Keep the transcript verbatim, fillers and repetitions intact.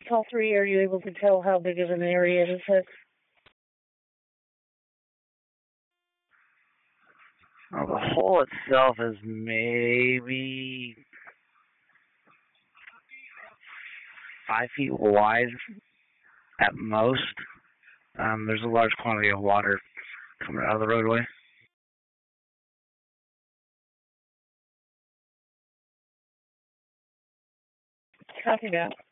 all three, are you able to tell how big of an area this is? Well, the hole itself is maybe five feet wide at most. Um, there's a large quantity of water coming out of the roadway. Copy that.